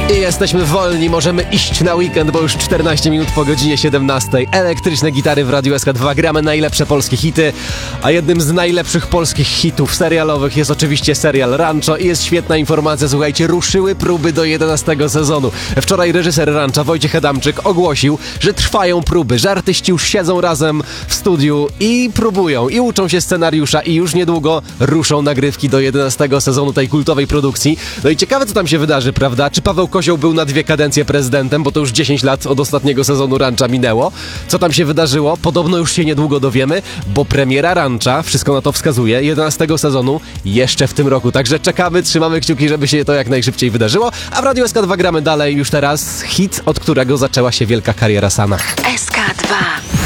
I jesteśmy wolni, możemy iść na weekend, bo już 14 minut po godzinie 17. Elektryczne gitary w Radiu SK2, gramy najlepsze polskie hity, a jednym z najlepszych polskich hitów serialowych jest oczywiście serial Rancho i jest świetna informacja, słuchajcie, ruszyły próby do 11 sezonu. Wczoraj reżyser Rancha, Wojciech Adamczyk, ogłosił, że trwają próby, że artyści już siedzą razem w studiu i próbują, i uczą się scenariusza i już niedługo ruszą nagrywki do 11 sezonu tej kultowej produkcji. No i ciekawe, co tam się wydarzy, prawda? Czy Paweł Kozioł był na 2 kadencje prezydentem, bo to już 10 lat od ostatniego sezonu Rancha minęło. Co tam się wydarzyło? Podobno już się niedługo dowiemy, bo premiera Rancha, wszystko na to wskazuje, 11 sezonu jeszcze w tym roku. Także czekamy, trzymamy kciuki, żeby się to jak najszybciej wydarzyło. A w Radiu SK2 gramy dalej już teraz hit, od którego zaczęła się wielka kariera Sana. SK2